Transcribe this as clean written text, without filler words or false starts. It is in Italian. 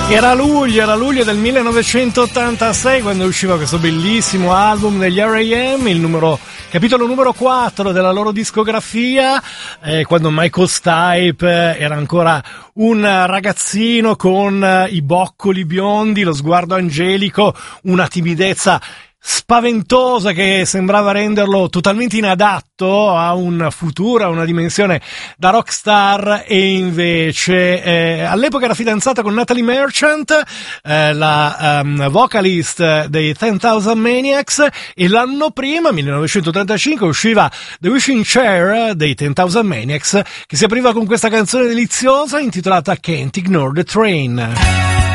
Era luglio del 1986 quando usciva questo bellissimo album degli R.E.M., capitolo numero 4 della loro discografia, quando Michael Stipe era ancora un ragazzino con i boccoli biondi, lo sguardo angelico, una timidezza spaventosa che sembrava renderlo totalmente inadatto a un futuro, a una dimensione da rockstar, e invece all'epoca era fidanzata con Natalie Merchant, la vocalist dei 10,000 Maniacs, e l'anno prima, 1985, usciva The Wishing Chair dei 10,000 Maniacs, che si apriva con questa canzone deliziosa intitolata Can't Ignore the Train.